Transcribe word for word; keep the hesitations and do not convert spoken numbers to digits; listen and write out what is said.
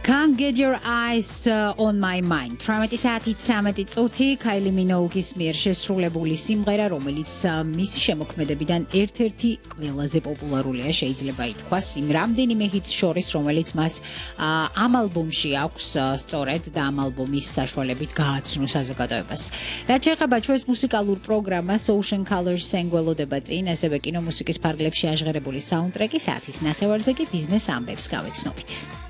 Can't get your eyes uh, on my mind. თვრამეტი საათი ცამეტი წუთი Kylie Minogue-ის მიერ შესრულებული სიმღერა, რომელიც მისი შემოქმედებიდან ერთ-ერთი ყველაზე პოპულარულია, შეიძლება ითქვას, იმ რამდენიმე ჰიტს შორის, რომელიც მას ამ ალბომში აქვს სწორედ და ამ ალბომის საშუალებით გააცნო საზოგადოებას. რაც შეეხება ჩვენს მუსიკალურ პროგრამას, Ocean Colours-ს ველოდება წინ, ასევე კინომუსიკის ფარგლებში აღჟღერებული საუნდტრეკი საათის ნახევარზე კი ბიზნეს ამბებს გავეცნობით.